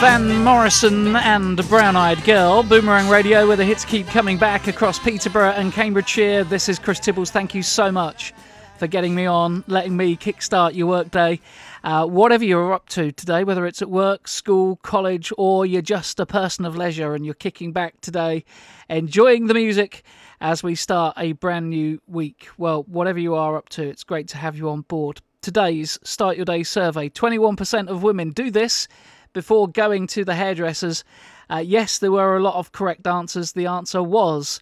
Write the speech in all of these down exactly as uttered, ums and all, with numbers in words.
Van Morrison and Brown Eyed Girl. Boomerang Radio, where the hits keep coming back across Peterborough and Cambridgeshire. This is Chris Tibbles. Thank you so much for getting me on, letting me kickstart your workday. Uh, whatever you're up to today, whether it's at work, school, college, or you're just a person of leisure and you're kicking back today, enjoying the music as we start a brand new week. Well, whatever you are up to, it's great to have you on board. Today's Start Your Day survey, twenty-one percent of women do this before going to the hairdressers. Uh, yes, there were a lot of correct answers. The answer was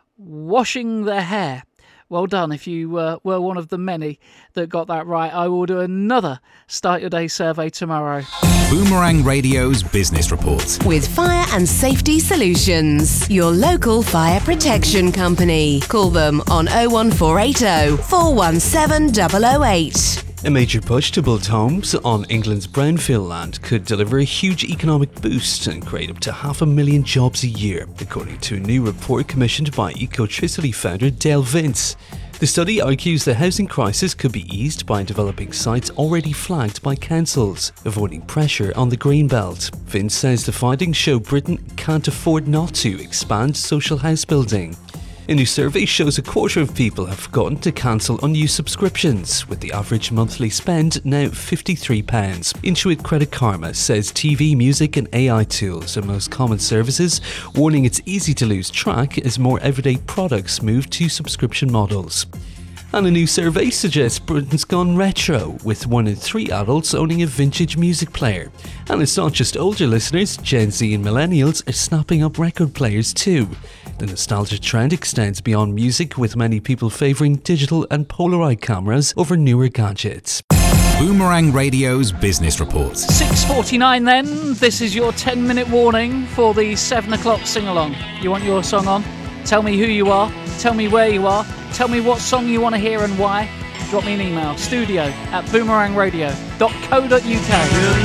washing their hair. Well done if you uh, were one of the many that got that right. I will do another Start Your Day survey tomorrow. Boomerang Radio's Business Report. With Fire and Safety Solutions, your local fire protection company. Call them on oh one four eight oh, four one seven double oh eight. A major push to build homes on England's brownfield land could deliver a huge economic boost and create up to half a million jobs a year, according to a new report commissioned by Ecotricity founder Dale Vince. The study argues the housing crisis could be eased by developing sites already flagged by councils, avoiding pressure on the Greenbelt. Vince says the findings show Britain can't afford not to expand social house building. A new survey shows a quarter of people have forgotten to cancel unused subscriptions, with the average monthly spend now fifty-three pounds. Intuit Credit Karma says T V, music and A I tools are most common services, warning it's easy to lose track as more everyday products move to subscription models. And a new survey suggests Britain's gone retro, with one in three adults owning a vintage music player. And it's not just older listeners, Gen Z and millennials are snapping up record players too. The nostalgia trend extends beyond music, with many people favouring digital and Polaroid cameras over newer gadgets. Boomerang Radio's Business Report. six forty-nine then, this is your ten minute warning for the seven o'clock sing-along. You want your song on? Tell me who you are, tell me where you are, tell me what song you want to hear and why. Drop me an email, studio at boomerang radio dot co dot uk.